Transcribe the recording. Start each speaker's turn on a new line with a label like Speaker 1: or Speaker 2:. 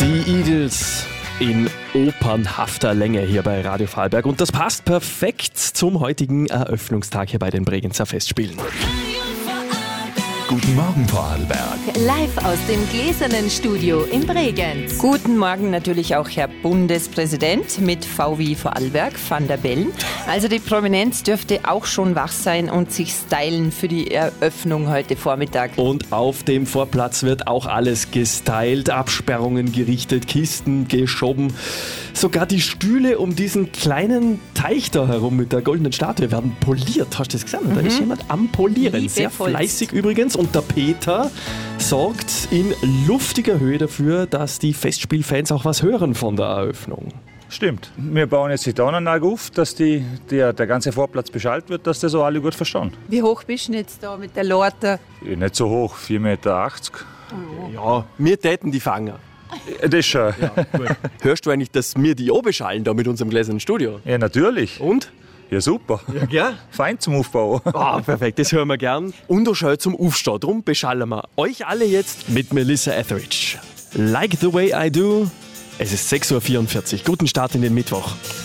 Speaker 1: Die Eagles in opernhafter Länge hier bei Radio Vorarlberg. Und das passt perfekt zum heutigen Eröffnungstag hier bei den Bregenzer Festspielen.
Speaker 2: Guten Morgen, Vorarlberg.
Speaker 3: Live aus dem gläsernen Studio in Bregenz.
Speaker 4: Guten Morgen natürlich auch Herr Bundespräsident mit V wie Vorarlberg, Van der Bellen. Also die Prominenz dürfte auch schon wach sein und sich stylen für die Eröffnung heute Vormittag.
Speaker 1: Und auf dem Vorplatz wird auch alles gestylt, Absperrungen gerichtet, Kisten geschoben. Sogar die Stühle um diesen kleinen Teich da herum mit der goldenen Statue werden poliert. Hast du das gesehen? Da ist jemand am Polieren. Sehr fleißig übrigens. Und der Peter sorgt in luftiger Höhe dafür, dass die Festspielfans auch was hören von der Eröffnung.
Speaker 5: Stimmt. Wir bauen jetzt die Tonanlage auf, dass der ganze Vorplatz beschallt wird, dass das so alle gut verstehen.
Speaker 4: Wie hoch bist du jetzt da mit der Lorte?
Speaker 5: Nicht so hoch, 4,80 Meter.
Speaker 1: Ja, wir täten die Fanger.
Speaker 5: Das schon.
Speaker 1: Ja, hörst du eigentlich, dass wir die beschallen da mit unserem gläsernen Studio?
Speaker 5: Ja, natürlich.
Speaker 1: Und?
Speaker 5: Ja, super.
Speaker 1: Ja, gell?
Speaker 5: Fein zum Aufbau.
Speaker 1: Ah, perfekt, das hören wir gern. Und auch schön zum Aufstehen. Drum beschallen wir euch alle jetzt mit Melissa Etheridge. Like the way I do. Es ist 6:44 Uhr. Guten Start in den Mittwoch.